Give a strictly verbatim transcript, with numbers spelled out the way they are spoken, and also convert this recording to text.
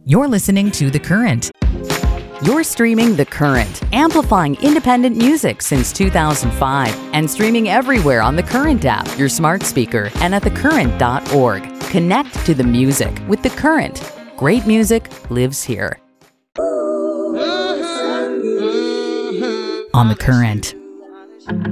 You're listening to The Current. You're streaming The Current, amplifying independent music since two thousand five and streaming everywhere on The Current app, your smart speaker, and at the current dot org. Connect to the music with The Current. Great music lives here. On The Current.